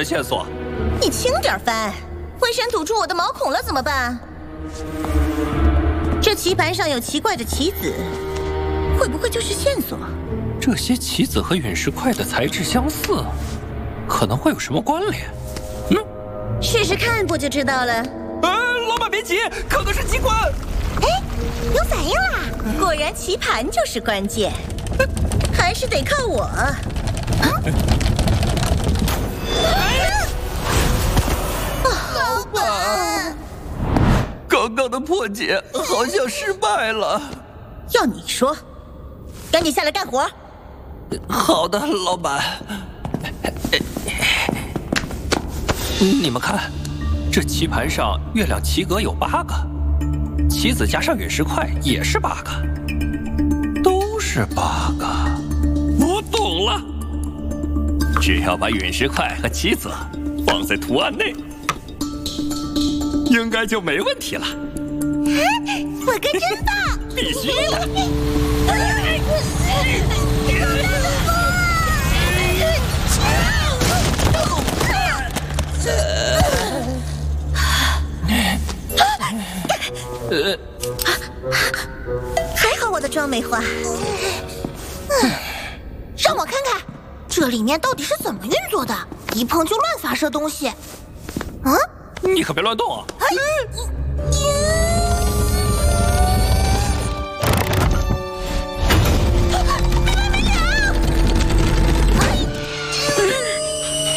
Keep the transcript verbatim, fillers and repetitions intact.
的线索。 你轻点翻，回身堵住我的毛孔了怎么办？这棋盘上有奇怪的棋子，会不会就是线索？ 这些棋子和陨石块的材质相似，可能会有什么关联？嗯， 试试看不就知道了。 呃，老板别急，可能是机关。 哎，有反应啦！果然棋盘就是关键，还是得靠我。啊！老板， 刚刚的破解好像失败了。 要你说，赶紧下来干活。 好的，老板。你们看，这棋盘上月亮棋格有八个，棋子加上陨石块也是八个，都是八个。我懂了，只要把陨石块和棋子放在图案内，应该就没问题了。 我哥真棒！ 必须的。呃， 还好我的妆没化。让我看看，这里面到底是怎么运作的？一碰就乱发射东西。啊？ 你可别乱动啊！ 哎，你。